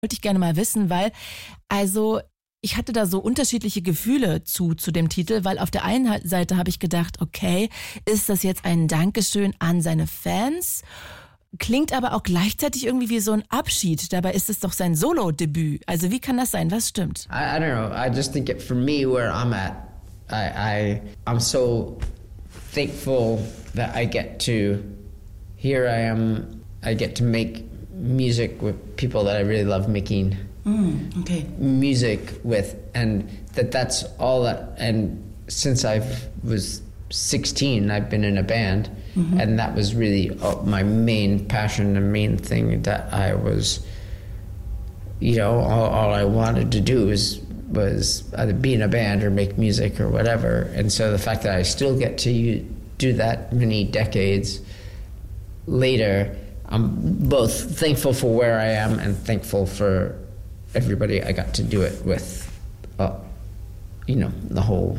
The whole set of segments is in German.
wollte ich gerne mal wissen, weil, also ich hatte da so unterschiedliche Gefühle zu dem Titel, weil auf der einen Seite habe ich gedacht, okay, ist das jetzt ein Dankeschön an seine Fans? Klingt aber auch gleichzeitig irgendwie wie so ein Abschied. Dabei ist es doch sein Solo-Debüt. Also wie kann das sein? Was stimmt? I don't know. I just think for me, where I'm at, I'm so thankful that I get to, here I am, I get to make music with people that I really love making music with, and that's all that. And since I was 16, I've been in a band, and that was really my main passion, the main thing that I was, all I wanted to do was either be in a band or make music or whatever. And so the fact that I still get to do that many decades later, I'm both thankful for where I am and thankful for everybody I got to do it with, the whole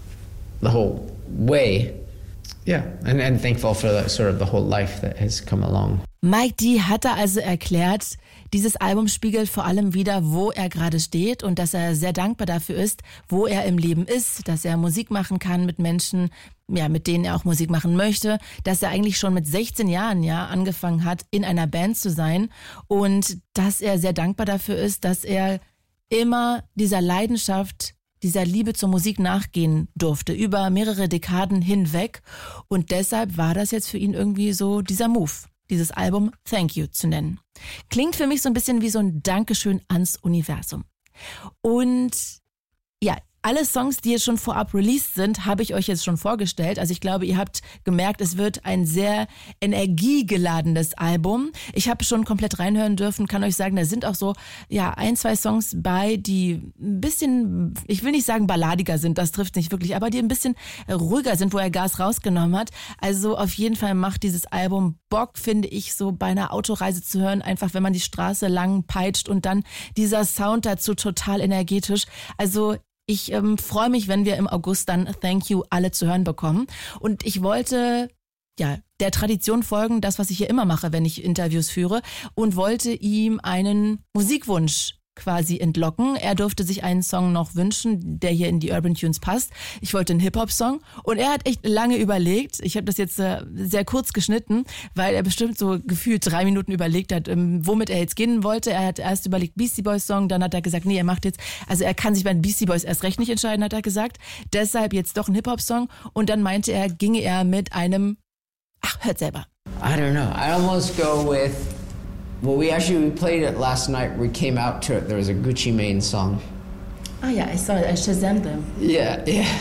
way. Yeah, and thankful for the whole life that has come along. Mike D. hat da also erklärt, dieses Album spiegelt vor allem wider, wo er gerade steht und dass er sehr dankbar dafür ist, wo er im Leben ist, dass er Musik machen kann mit Menschen, mit denen er auch Musik machen möchte, dass er eigentlich schon mit 16 Jahren angefangen hat, in einer Band zu sein und dass er sehr dankbar dafür ist, dass er immer dieser Leidenschaft, dieser Liebe zur Musik nachgehen durfte, über mehrere Dekaden hinweg. Und deshalb war das jetzt für ihn irgendwie so dieser Move, dieses Album Thank You zu nennen. Klingt für mich so ein bisschen wie so ein Dankeschön ans Universum. Und ja, alle Songs, die jetzt schon vorab released sind, habe ich euch jetzt schon vorgestellt. Also ich glaube, ihr habt gemerkt, es wird ein sehr energiegeladenes Album. Ich habe schon komplett reinhören dürfen, kann euch sagen, da sind auch so 1-2 Songs bei, die ein bisschen, ich will nicht sagen balladiger sind, das trifft nicht wirklich, aber die ein bisschen ruhiger sind, wo er Gas rausgenommen hat. Also auf jeden Fall macht dieses Album Bock, finde ich, so bei einer Autoreise zu hören, einfach wenn man die Straße lang peitscht und dann dieser Sound dazu total energetisch. Also ich freue mich, wenn wir im August dann Thank You alle zu hören bekommen. Und ich wollte der Tradition folgen, das, was ich hier immer mache, wenn ich Interviews führe, und wollte ihm einen Musikwunsch quasi entlocken. Er durfte sich einen Song noch wünschen, der hier in die Urban Tunes passt. Ich wollte einen Hip-Hop-Song und er hat echt lange überlegt. Ich habe das jetzt sehr kurz geschnitten, weil er bestimmt so gefühlt 3 Minuten überlegt hat, womit er jetzt gehen wollte. Er hat erst überlegt Beastie Boys Song, dann hat er gesagt, nee, er macht jetzt, also er kann sich bei den Beastie Boys erst recht nicht entscheiden, hat er gesagt. Deshalb jetzt doch ein Hip-Hop-Song und dann meinte er, ginge er mit einem, hört selber. I don't know. I almost go with, well, we played it last night. We came out to it. There was a Gucci Mane song. Oh yeah, I saw it. I Shazammed them. Yeah.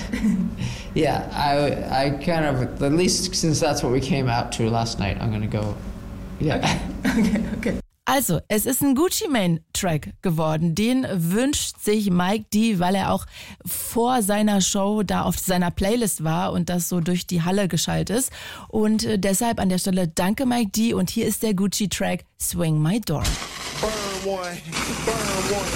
Yeah, I kind of, at least since that's what we came out to last night, I'm going to go, yeah. Okay. Also, es ist ein Gucci Mane Track geworden. Den wünscht sich Mike D., weil er auch vor seiner Show da auf seiner Playlist war und das so durch die Halle geschallt ist. Und deshalb an der Stelle danke Mike D. Und hier ist der Gucci Track Swing My Door. Burn one.